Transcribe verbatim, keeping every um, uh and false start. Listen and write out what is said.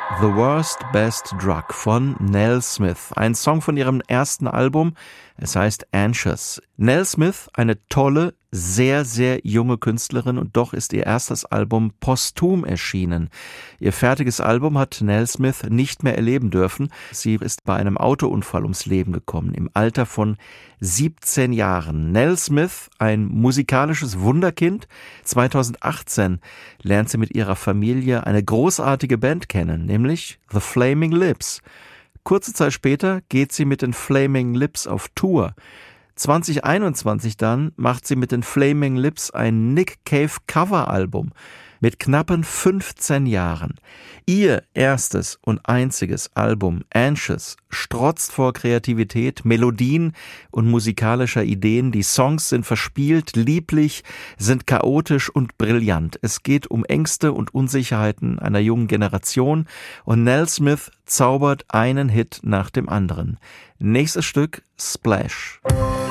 The Worst Best Drug von Nell Smith. Ein Song von ihrem ersten Album. Es heißt Anxious. Nell Smith, eine tolle, sehr, sehr junge Künstlerin, und doch ist ihr erstes Album posthum erschienen. Ihr fertiges Album hat Nell Smith nicht mehr erleben dürfen. Sie ist bei einem Autounfall ums Leben gekommen, im Alter von siebzehn Jahren. Nell Smith, ein musikalisches Wunderkind. zweitausendachtzehn lernt sie mit ihrer Familie eine großartige Band kennen, nämlich The Flaming Lips. Kurze Zeit später geht sie mit den Flaming Lips auf Tour. zwanzig einundzwanzig dann macht sie mit den Flaming Lips ein Nick Cave Coveralbum mit knappen fünfzehn Jahren. Ihr erstes und einziges Album Anxious strotzt vor Kreativität, Melodien und musikalischer Ideen. Die Songs sind verspielt, lieblich, sind chaotisch und brillant. Es geht um Ängste und Unsicherheiten einer jungen Generation, und Nell Smith zaubert einen Hit nach dem anderen. Nächstes Stück Splash.